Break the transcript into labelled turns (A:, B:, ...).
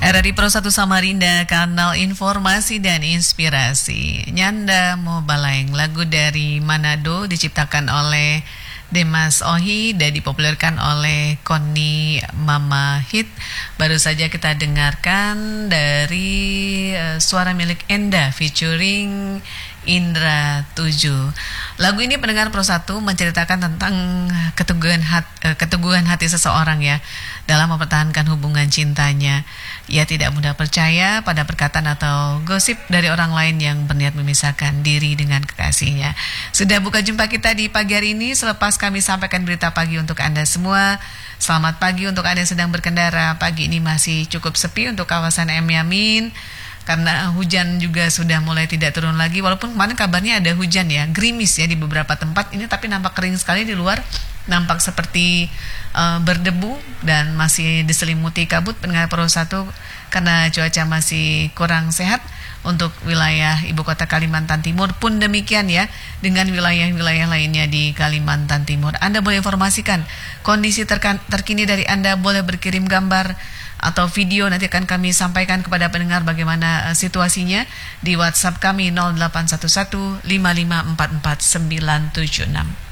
A: RRI Pro 1 Samarinda, kanal informasi dan inspirasi. Nyanda Mobaleng, lagu dari Manado diciptakan oleh Demas Ohi dan dipopulerkan oleh Koni Mama Hit. Baru saja kita dengarkan dari suara milik Enda featuring Indra 7. Lagu ini pendengar Pro 1 menceritakan tentang keteguhan hati seseorang ya dalam mempertahankan hubungan cintanya. Ia tidak mudah percaya pada perkataan atau gosip dari orang lain yang berniat memisahkan diri dengan kekasihnya. Sudah buka jumpa kita di pagi hari ini. Selepas kami sampaikan berita pagi untuk Anda semua. Selamat pagi untuk Anda yang sedang berkendara. Pagi ini masih cukup sepi untuk kawasan M Yamin, karena hujan juga sudah mulai tidak turun lagi. Walaupun kemarin kabarnya ada hujan ya, gerimis ya di beberapa tempat. Ini tapi nampak kering sekali di luar, nampak seperti berdebu dan masih diselimuti kabut pendengar Pro 1 karena cuaca masih kurang sehat untuk wilayah ibu kota Kalimantan Timur. Pun demikian ya dengan wilayah-wilayah lainnya di Kalimantan Timur. Anda boleh informasikan kondisi terkini dari Anda, boleh berkirim gambar atau video, nanti akan kami sampaikan kepada pendengar bagaimana situasinya di WhatsApp kami 0811 5544 976.